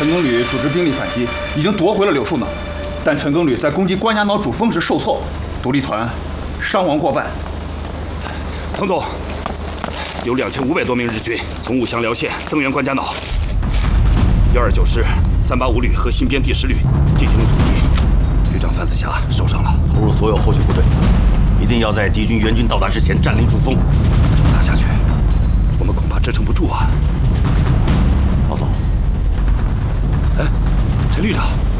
陈庚旅组织兵力反击，已经夺回了柳树脑，但陈庚旅在攻击关家脑主峰时受挫，独立团伤亡过半。 滕总，有2500多名日军从武乡辽县增援关家脑，129师、385旅和新编第10旅进行了阻击，旅长范子霞受伤了。 投入所有后续部队，一定要在敌军援军到达之前占领主峰。 打下去，我们恐怕支撑不住啊！ 老总， 哎，陈旅长。